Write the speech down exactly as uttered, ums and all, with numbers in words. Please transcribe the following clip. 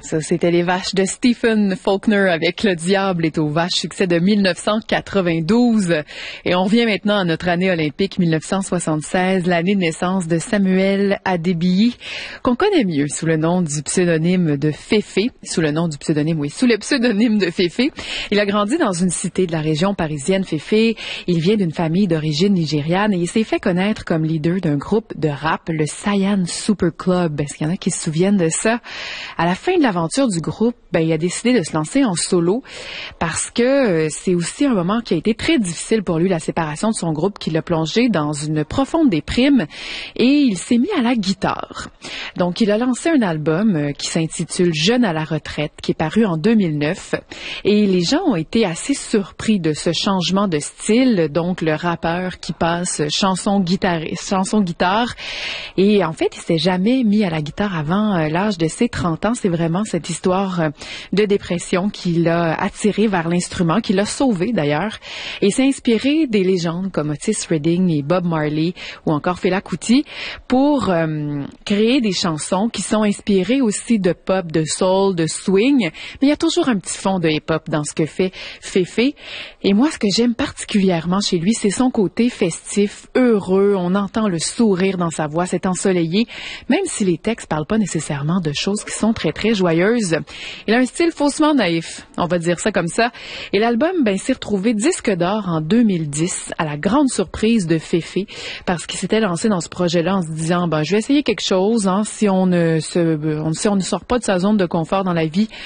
Ça, c'était les vaches de Stephen Faulkner avec Le Diable est aux vaches, succès de mille neuf cent quatre-vingt-douze. Et on revient maintenant à notre année olympique mille neuf cent soixante-seize, l'année de naissance de Samuel Adébíyí, qu'on connaît mieux sous le nom du pseudonyme de Féfé, sous le nom du pseudonyme, oui, sous le pseudonyme de Féfé. Il a grandi dans une cité de la région parisienne, Féfé. Il vient d'une famille d'origine nigériane et il s'est fait connaître comme leader d'un groupe de rap, le Saiyan Super Club. Est-ce qu'il y en a qui se souviennent de ça? À la fin de l'aventure du groupe, ben, il a décidé de se lancer en solo parce que euh, c'est aussi un moment qui a été très difficile pour lui, la séparation de son groupe, qui l'a plongé dans une profonde déprime et il s'est mis à la guitare. Donc, il a lancé un album euh, qui s'intitule Jeune à la retraite, qui est paru en deux mille neuf et les gens ont été assez surpris de ce changement de style, donc le rappeur qui passe chanson guitare, chanson guitare et en fait, il s'est jamais mis à la guitare avant euh, l'âge de ses trente ans. C'est vraiment cette histoire de dépression qui l'a attiré vers l'instrument, qui l'a sauvé d'ailleurs. Et s'est inspiré des légendes comme Otis Redding et Bob Marley ou encore Fela Kuti pour euh, créer des chansons qui sont inspirées aussi de pop, de soul, de swing. Mais il y a toujours un petit fond de hip-hop dans ce que fait Féfé. Et moi, ce que j'aime particulièrement chez lui, c'est son côté festif, heureux. On entend le sourire dans sa voix, c'est ensoleillé, même si les textes parlent pas nécessairement de choses qui sont très, très joyeuses. Il a un style faussement naïf, on va dire ça comme ça. Et l'album, ben, s'est retrouvé disque d'or en deux mille dix, à la grande surprise de Féfé, parce qu'il s'était lancé dans ce projet-là en se disant, ben, je vais essayer quelque chose, hein, si on ne se, on, si on ne sort pas de sa zone de confort dans la vie,